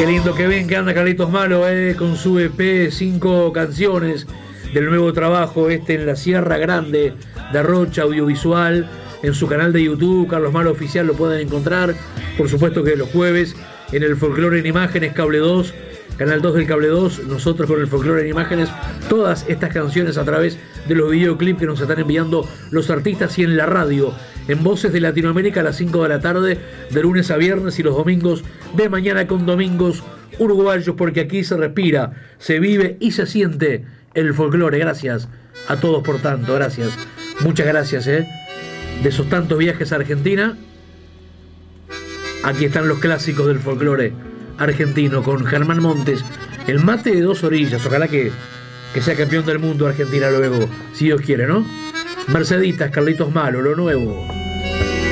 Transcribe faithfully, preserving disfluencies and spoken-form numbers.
Qué lindo, qué bien que anda Carlitos Malo, eh, con su E P, cinco canciones del nuevo trabajo este en la Sierra Grande de Rocha Audiovisual, en su canal de YouTube, Carlos Malo Oficial, lo pueden encontrar, por supuesto que los jueves en el Folclore en Imágenes, Cable dos, Canal dos del Cable dos, nosotros con el Folclore en Imágenes, todas estas canciones a través de los videoclips que nos están enviando los artistas y en la radio, en Voces de Latinoamérica a las cinco de la tarde, de lunes a viernes y los domingos de Mañana con Domingos Uruguayos, porque aquí se respira, se vive y se siente el folclore. Gracias a todos por tanto, gracias, muchas gracias, ¿eh? De esos tantos viajes a Argentina, aquí están los clásicos del folclore argentino con Germán Montes, el mate de dos orillas. Ojalá que, que sea campeón del mundo Argentina luego, si Dios quiere, ¿no? Merceditas, Carlitos Malo, lo nuevo.